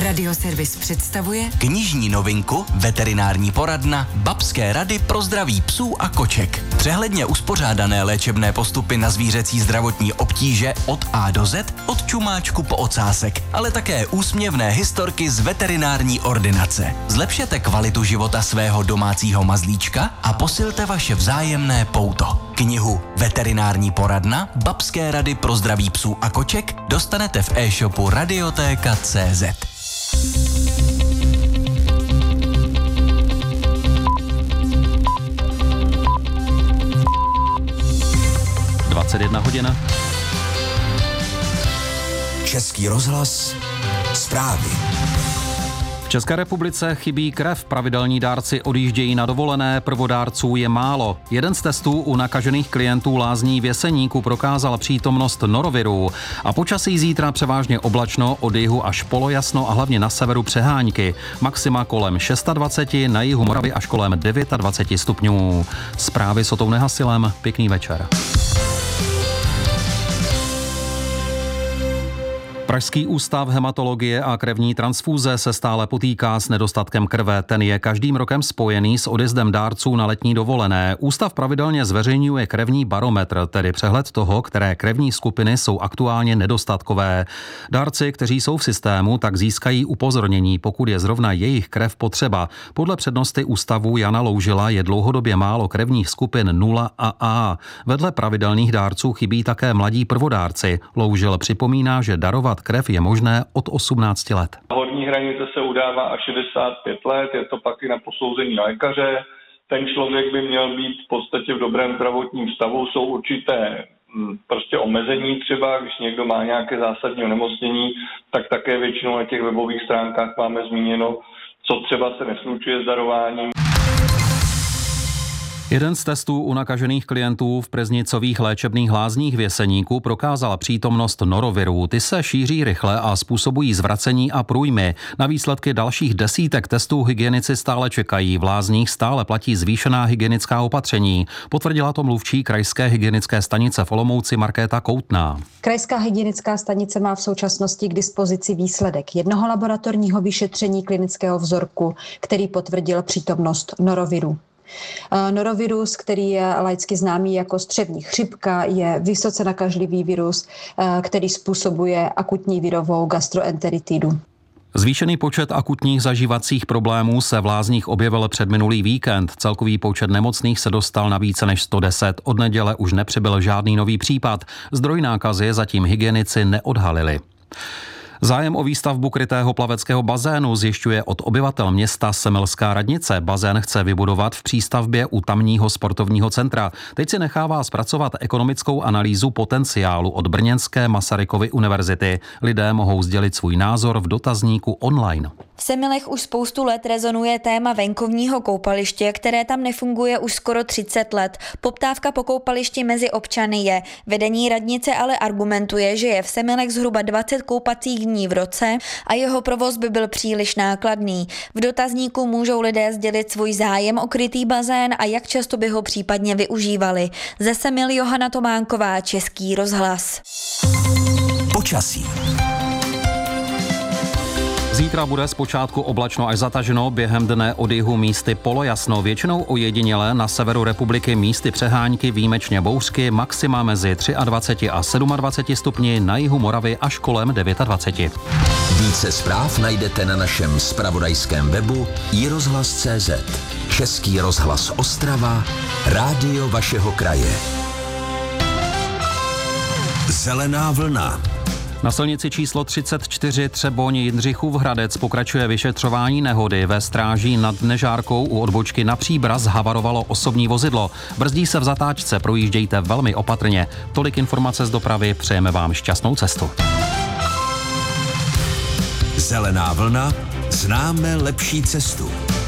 Radioservis představuje knižní novinku Veterinární poradna Babské rady pro zdraví psů a koček. Přehledně uspořádané léčebné postupy na zvířecí zdravotní obtíže od A do Z, od čumáčku po ocásek, ale také úsměvné historky z veterinární ordinace. Zlepšete kvalitu života svého domácího mazlíčka a posilte vaše vzájemné pouto. Knihu Veterinární poradna Babské rady pro zdraví psů a koček dostanete v e-shopu Radioteka.cz. 21 hodin. Český rozhlas, zprávy. V České republice chybí krev, pravidelní dárci odjíždějí na dovolené, prvodárců je málo. Jeden z testů u nakažených klientů lázní v Jeseníku prokázal přítomnost noroviru. A počasí zítra převážně oblačno, od jihu až polojasno a hlavně na severu přehánky. Maxima kolem 26, na jihu Moravy až kolem 29 stupňů. Zprávy s Otou Nehasilem, pěkný večer. Pražský ústav hematologie a krevní transfúze se stále potýká s nedostatkem krve. Ten je každým rokem spojený s odjezdem dárců na letní dovolené. Ústav pravidelně zveřejňuje krevní barometr, tedy přehled toho, které krevní skupiny jsou aktuálně nedostatkové. Dárci, kteří jsou v systému, tak získají upozornění, pokud je zrovna jejich krev potřeba. Podle přednosty ústavu Jana Loužila je dlouhodobě málo krevních skupin 0 a A. Vedle pravidelných dárců chybí také mladí prvodárci. Loužil připomíná, že darovat krev je možné od 18 let. Horní hranice se udává až 65 let, je to pak i na posouzení lékaře. Ten člověk by měl být v podstatě v dobrém zdravotním stavu, jsou určité prostě omezení třeba, když někdo má nějaké zásadní onemocnění, tak také většinou na těch webových stránkách máme zmíněno, co třeba se neslučuje s darováním. Jeden z testů u nakažených klientů v Preznicových léčebných lázních v Jeseníku prokázal přítomnost norovirů. Ty se šíří rychle a způsobují zvracení a průjmy. Na výsledky dalších desítek testů hygienici stále čekají. V lázních stále platí zvýšená hygienická opatření. Potvrdila to mluvčí krajské hygienické stanice v Olomouci Markéta Koutná. Krajská hygienická stanice má v současnosti k dispozici výsledek jednoho laboratorního vyšetření klinického vzorku, který potvrdil přítomnost noroviru. Norovirus, který je laicky známý jako střevní chřipka, je vysoce nakažlivý virus, který způsobuje akutní virovou gastroenteritidu. Zvýšený počet akutních zažívacích problémů se v lázních objevil před minulý víkend. Celkový počet nemocných se dostal na více než 110. Od neděle už nepřibyl žádný nový případ. Zdroj nákazy zatím hygienici neodhalili. Zájem o výstavbu krytého plaveckého bazénu zjišťuje od obyvatel města Semilská radnice. Bazén chce vybudovat v přístavbě u tamního sportovního centra. Teď si nechává zpracovat ekonomickou analýzu potenciálu od brněnské Masarykovy univerzity. Lidé mohou sdělit svůj názor v dotazníku online. V Semilech už spoustu let rezonuje téma venkovního koupaliště, které tam nefunguje už skoro 30 let. Poptávka po koupališti mezi občany je. Vedení radnice ale argumentuje, že je v Semilech zhruba 20 koupacích dní v roce a jeho provoz by byl příliš nákladný. V dotazníku můžou lidé sdělit svůj zájem o krytý bazén a jak často by ho případně využívali. Ze Semil Johana Tománková, Český rozhlas. Počasí. Zítra bude zpočátku oblačno až zataženo, během dne od jihu místy polojasno, většinou ojediněle, na severu republiky místy přehánky, výjimečně bouřky, maxima mezi 23 a 27 stupni, na jihu Moravy až kolem 29. Více zpráv najdete na našem zpravodajském webu iRozhlas.cz. Český rozhlas Ostrava, rádio vašeho kraje. Zelená vlna. Na silnici číslo 34 Třeboň-Jindřichův Hradec pokračuje vyšetřování nehody. Ve Stráží nad Nežárkou u odbočky na Příbraz havarovalo osobní vozidlo. Brzdí se v zatáčce, projíždějte velmi opatrně. Tolik informace z dopravy, přejeme vám šťastnou cestu. Zelená vlna, známe lepší cestu.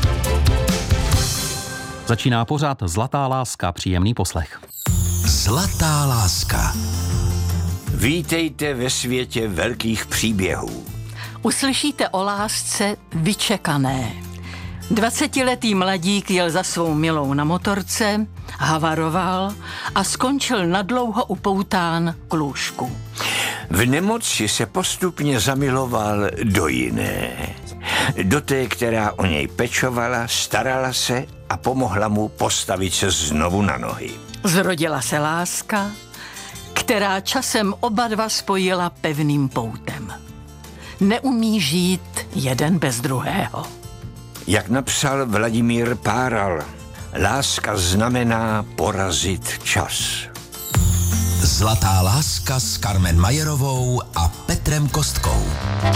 Začíná pořad Zlatá láska, příjemný poslech. Zlatá láska. Vítejte ve světě velkých příběhů. Uslyšíte o lásce vyčekané. 20letý mladík jel za svou milou na motorce, havaroval a skončil nadlouho upoután k lůžku. V nemoci se postupně zamiloval do jiné. Do té, která o něj pečovala, starala se a pomohla mu postavit se znovu na nohy. Zrodila se láska, která časem oba dva spojila pevným poutem. Neumí žít jeden bez druhého. Jak napsal Vladimír Páral, láska znamená porazit čas. Zlatá láska s Carmen Majerovou a Petrem Kostkou.